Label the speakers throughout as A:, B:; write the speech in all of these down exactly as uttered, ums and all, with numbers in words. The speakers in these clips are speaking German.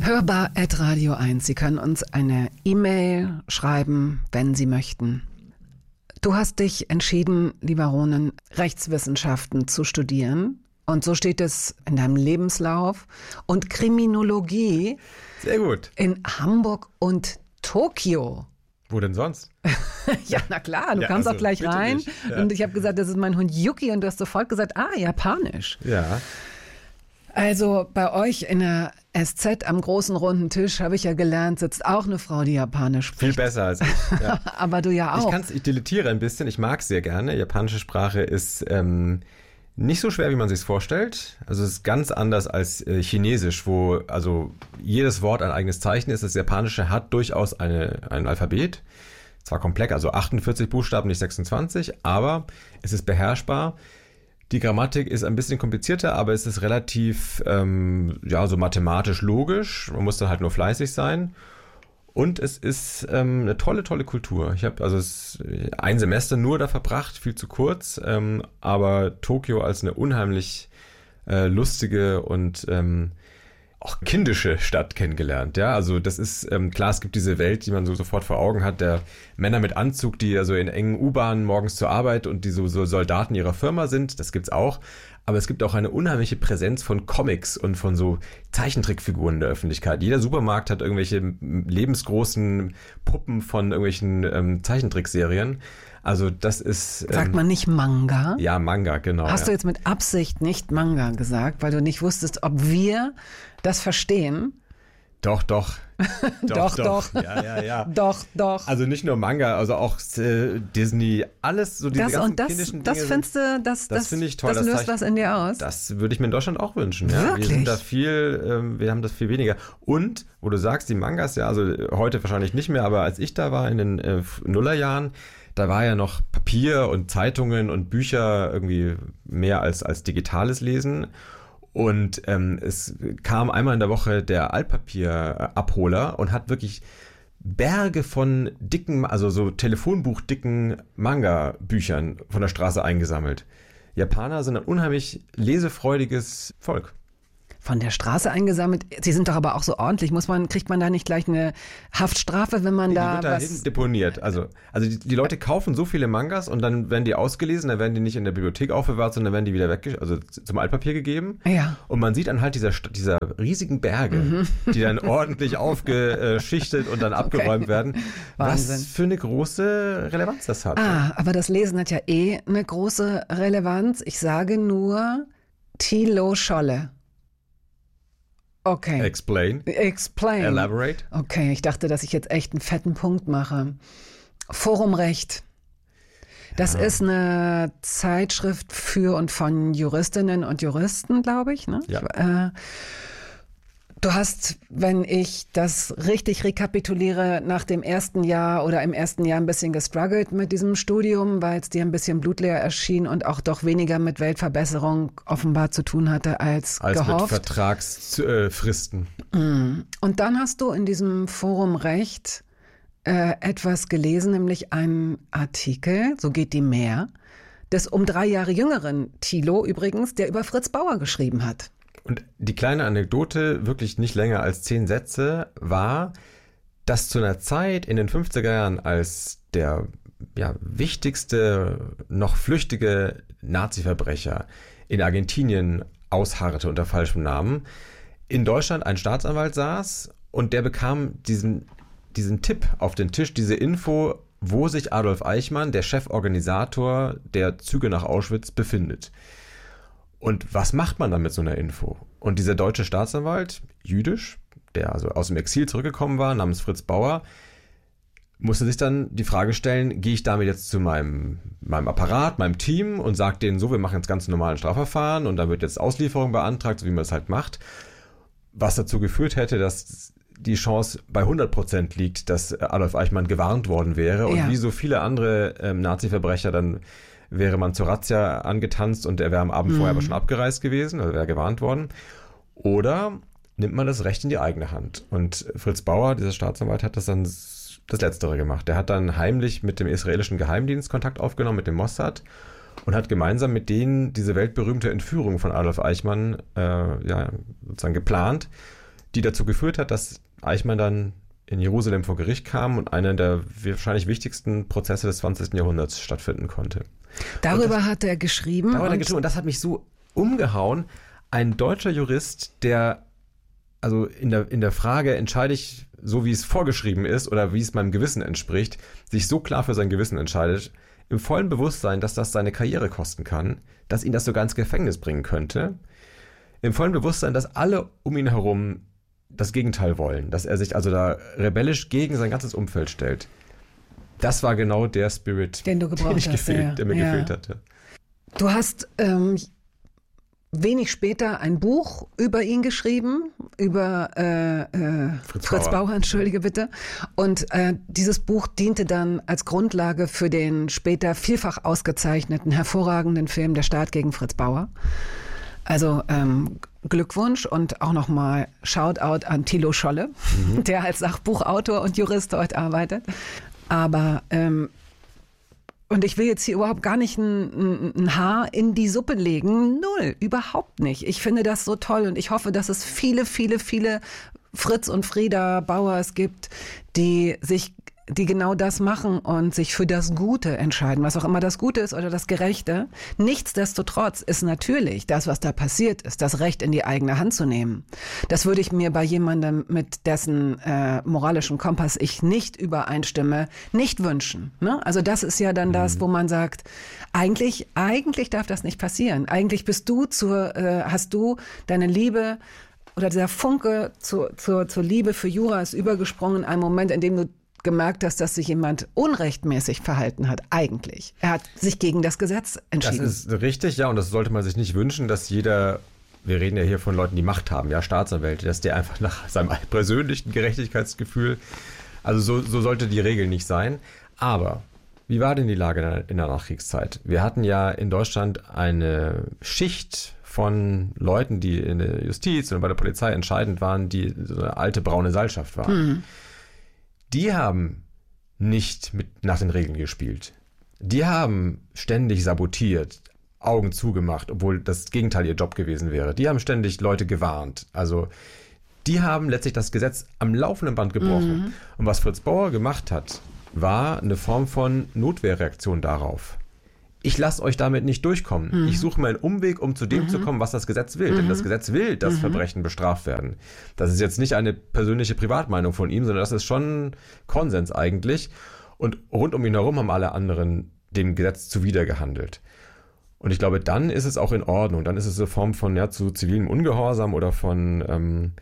A: hörbar at radio eins. Sie können uns eine E-Mail schreiben, wenn Sie möchten. Du hast dich entschieden, lieber Ronen, Rechtswissenschaften zu studieren. Und so steht es in deinem Lebenslauf. Und Kriminologie.
B: Sehr gut.
A: In Hamburg und Tokio.
B: Wo denn sonst?
A: Ja, na klar, du
B: ja,
A: kamst
B: also,
A: auch gleich rein.
B: Ja.
A: Und ich habe gesagt, das ist mein Hund Yuki. Und du hast sofort gesagt, ah, Japanisch.
B: Ja.
A: Also bei euch in der S Z am großen runden Tisch, habe ich ja gelernt, sitzt auch eine Frau, die Japanisch spricht.
B: Viel besser als ich. Ja.
A: Aber du ja auch.
B: Ich, kann's, ich dilettiere ein bisschen, ich mag es sehr gerne. Japanische Sprache ist ähm, nicht so schwer, wie man sich es vorstellt. Also es ist ganz anders als äh, Chinesisch, wo also jedes Wort ein eigenes Zeichen ist. Das Japanische hat durchaus eine, ein Alphabet. Zwar komplex, also achtundvierzig Buchstaben, nicht sechsundzwanzig, aber es ist beherrschbar. Die Grammatik ist ein bisschen komplizierter, aber es ist relativ, ähm, ja, so mathematisch logisch. Man muss dann halt nur fleißig sein. Und es ist ähm, eine tolle, tolle Kultur. Ich habe also es, ein Semester nur da verbracht, viel zu kurz, ähm, aber Tokio als eine unheimlich äh, lustige und ähm, auch kindische Stadt kennengelernt. Ja, also das ist ähm, klar, es gibt diese Welt, die man so sofort vor Augen hat, der Männer mit Anzug, die also in engen U-Bahnen morgens zur Arbeit und die so, so Soldaten ihrer Firma sind, das gibt's auch. Aber es gibt auch eine unheimliche Präsenz von Comics und von so Zeichentrickfiguren in der Öffentlichkeit. Jeder Supermarkt hat irgendwelche lebensgroßen Puppen von irgendwelchen ähm, Zeichentrickserien. Also das ist... Ähm,
A: Sagt man nicht Manga?
B: Ja, Manga, genau.
A: Hast
B: ja.
A: du jetzt mit Absicht nicht Manga gesagt, weil du nicht wusstest, ob wir das verstehen?
B: Doch, doch.
A: doch, doch.
B: doch. Ja, ja, ja.
A: Doch, doch.
B: Also nicht nur Manga, also auch äh, Disney, alles so diese
A: das
B: ganzen
A: und das,
B: kindischen
A: das
B: Dinge.
A: findest du, das,
B: das
A: das,
B: finde ich toll.
A: das löst
B: das
A: was in dir aus?
B: Das würde ich mir in Deutschland auch wünschen. Ja?
A: Wirklich?
B: Wir sind da viel, ähm, wir haben das viel weniger. Und, wo du sagst, die Mangas, ja, also heute wahrscheinlich nicht mehr, aber als ich da war in den äh, Nullerjahren, da war ja noch Papier und Zeitungen und Bücher irgendwie mehr als, als digitales Lesen. Und ähm, es kam einmal in der Woche der Altpapierabholer und hat wirklich Berge von dicken, also so telefonbuchdicken Manga-Büchern von der Straße eingesammelt. Japaner sind ein unheimlich lesefreudiges Volk.
A: Von der Straße eingesammelt. Sie sind doch aber auch so ordentlich. Muss man, kriegt man da nicht gleich eine Haftstrafe, wenn man
B: die
A: da
B: wird da
A: was...
B: hinten deponiert. Also, also die, die Leute kaufen so viele Mangas und dann werden die ausgelesen, dann werden die nicht in der Bibliothek aufbewahrt, sondern werden die wieder weg, also zum Altpapier gegeben.
A: Ja.
B: Und man sieht anhand dieser, dieser riesigen Berge, mhm. die dann ordentlich aufgeschichtet und dann abgeräumt okay. werden,
A: Wahnsinn.
B: Was für eine große Relevanz das hat.
A: Ah, aber das Lesen hat ja eh eine große Relevanz. Ich sage nur Thilo Scholle. Okay.
B: Explain.
A: Explain.
B: Elaborate.
A: Okay, ich dachte, dass ich jetzt echt einen fetten Punkt mache. Forumrecht. Das ja. ist eine Zeitschrift für und von Juristinnen und Juristen, glaube ich. Ne?
B: Ja.
A: Ich, äh, du hast, wenn ich das richtig rekapituliere, nach dem ersten Jahr oder im ersten Jahr ein bisschen gestruggelt mit diesem Studium, weil es dir ein bisschen blutleer erschien und auch doch weniger mit Weltverbesserung offenbar zu tun hatte als,
B: als
A: gehofft.
B: Als mit Vertragsfristen.
A: Mm. Und dann hast du in diesem Forum Recht äh, etwas gelesen, nämlich einen Artikel, so geht die mehr, des um drei Jahre jüngeren Thilo übrigens, der über Fritz Bauer geschrieben hat.
B: Und die kleine Anekdote, wirklich nicht länger als zehn Sätze, war, dass zu einer Zeit in den fünfziger Jahren, als der ja, wichtigste noch flüchtige Nazi-Verbrecher in Argentinien ausharrte unter falschem Namen, in Deutschland ein Staatsanwalt saß und der bekam diesen, diesen Tipp auf den Tisch, diese Info, wo sich Adolf Eichmann, der Cheforganisator der Züge nach Auschwitz, befindet. Und was macht man dann mit so einer Info? Und dieser deutsche Staatsanwalt, jüdisch, der also aus dem Exil zurückgekommen war, namens Fritz Bauer, musste sich dann die Frage stellen, gehe ich damit jetzt zu meinem, meinem Apparat, meinem Team und sage denen so, wir machen jetzt ganz normalen Strafverfahren und da wird jetzt Auslieferung beantragt, so wie man es halt macht. Was dazu geführt hätte, dass die Chance bei hundert Prozent liegt, dass Adolf Eichmann gewarnt worden wäre. Und ja. wie so viele andere ähm, Nazi-Verbrecher dann wäre man zur Razzia angetanzt und er wäre am Abend mhm. vorher aber schon abgereist gewesen, also wäre gewarnt worden. Oder nimmt man das Recht in die eigene Hand. Und Fritz Bauer, dieser Staatsanwalt, hat das dann das Letztere gemacht. Der hat dann heimlich mit dem israelischen Geheimdienst Kontakt aufgenommen, mit dem Mossad, und hat gemeinsam mit denen diese weltberühmte Entführung von Adolf Eichmann äh, ja, sozusagen geplant, die dazu geführt hat, dass Eichmann dann in Jerusalem vor Gericht kam und einer der wahrscheinlich wichtigsten Prozesse des zwanzigsten Jahrhunderts stattfinden konnte.
A: Darüber
B: das,
A: hat er geschrieben.
B: Darüber hat er
A: und
B: geschrieben und das hat mich so umgehauen. Ein deutscher Jurist, der also in der, in der Frage, entscheide ich so, wie es vorgeschrieben ist oder wie es meinem Gewissen entspricht, sich so klar für sein Gewissen entscheidet, im vollen Bewusstsein, dass das seine Karriere kosten kann, dass ihn das sogar ins Gefängnis bringen könnte, im vollen Bewusstsein, dass alle um ihn herum das Gegenteil wollen, dass er sich also da rebellisch gegen sein ganzes Umfeld stellt. Das war genau der Spirit,
A: den, du gebraucht
B: den ich
A: hast,
B: gefehlt,
A: ja.
B: der mir
A: ja.
B: gefehlt hatte.
A: Du hast ähm, wenig später ein Buch über ihn geschrieben, über äh, äh,
B: Fritz,
A: Fritz
B: Bauer.
A: Bauer, entschuldige bitte. Und äh, dieses Buch diente dann als Grundlage für den später vielfach ausgezeichneten, hervorragenden Film Der Staat gegen Fritz Bauer. Also ähm, Glückwunsch und auch nochmal Shoutout an Thilo Scholle, mhm. der als Sachbuchautor und Jurist dort arbeitet. Aber ähm, und ich will jetzt hier überhaupt gar nicht ein, ein Haar in die Suppe legen. Null, überhaupt nicht. Ich finde das so toll und ich hoffe, dass es viele, viele, viele Fritz und Frieda Bauers gibt, die sich die genau das machen und sich für das Gute entscheiden, was auch immer das Gute ist oder das Gerechte. Nichtsdestotrotz ist natürlich das, was da passiert ist, das Recht in die eigene Hand zu nehmen. Das würde ich mir bei jemandem, mit dessen äh, moralischen Kompass ich nicht übereinstimme, nicht wünschen. Ne? Also das ist ja dann mhm. das, wo man sagt, eigentlich, eigentlich darf das nicht passieren. Eigentlich bist du zur, äh, hast du deine Liebe oder dieser Funke zur, zur, zur Liebe für Jura ist übergesprungen in einem Moment, in dem du gemerkt hast, dass sich jemand unrechtmäßig verhalten hat, eigentlich. Er hat sich gegen das Gesetz entschieden.
B: Das ist richtig, ja, und das sollte man sich nicht wünschen, dass jeder, wir reden ja hier von Leuten, die Macht haben, ja, Staatsanwälte, dass der einfach nach seinem persönlichen Gerechtigkeitsgefühl, also so, so sollte die Regel nicht sein. Aber wie war denn die Lage in der Nachkriegszeit? Wir hatten ja in Deutschland eine Schicht von Leuten, die in der Justiz und bei der Polizei entscheidend waren, die so eine alte braune Seilschaft waren. Mhm. Die haben nicht mit nach den Regeln gespielt. Die haben ständig sabotiert, Augen zugemacht, obwohl das Gegenteil ihr Job gewesen wäre. Die haben ständig Leute gewarnt. Also die haben letztlich das Gesetz am laufenden Band gebrochen. Mhm. Und was Fritz Bauer gemacht hat, war eine Form von Notwehrreaktion darauf. Ich lasse euch damit nicht durchkommen. Mhm. Ich suche mir einen Umweg, um zu dem mhm. zu kommen, was das Gesetz will. Mhm. Denn das Gesetz will, dass mhm. Verbrechen bestraft werden. Das ist jetzt nicht eine persönliche Privatmeinung von ihm, sondern das ist schon Konsens eigentlich. Und rund um ihn herum haben alle anderen dem Gesetz zuwider gehandelt. Und ich glaube, dann ist es auch in Ordnung. Dann ist es eine Form von ja, zu zivilem Ungehorsam oder von ähm,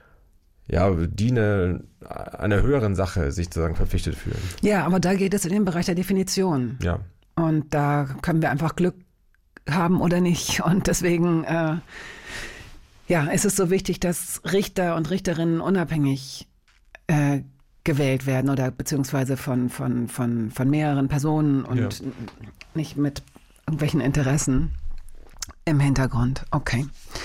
B: ja, diene einer höheren Sache sich sozusagen verpflichtet fühlen.
A: Ja, aber da geht es in den Bereich der Definition.
B: Ja.
A: Und da können wir einfach Glück haben oder nicht. Und deswegen äh, ja, ist es so wichtig, dass Richter und Richterinnen unabhängig äh, gewählt werden oder beziehungsweise von, von, von, von mehreren Personen und ja. nicht mit irgendwelchen Interessen im Hintergrund. Okay.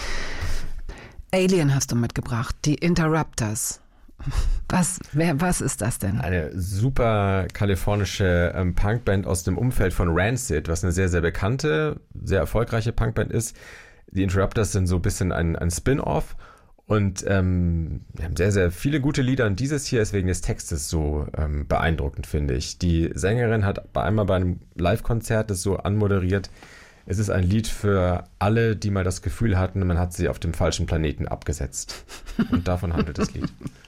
A: Alien hast du mitgebracht, die Interrupters. Was, wer, was ist das denn?
B: Eine super kalifornische ähm, Punkband aus dem Umfeld von Rancid, was eine sehr, sehr bekannte, sehr erfolgreiche Punkband ist. Die Interrupters sind so ein bisschen ein, ein Spin-Off und ähm, haben sehr, sehr viele gute Lieder. Und dieses hier ist wegen des Textes so ähm, beeindruckend, finde ich. Die Sängerin hat bei einmal bei einem Live-Konzert das so anmoderiert. Es ist ein Lied für alle, die mal das Gefühl hatten, man hat sie auf dem falschen Planeten abgesetzt. Und davon handelt das Lied.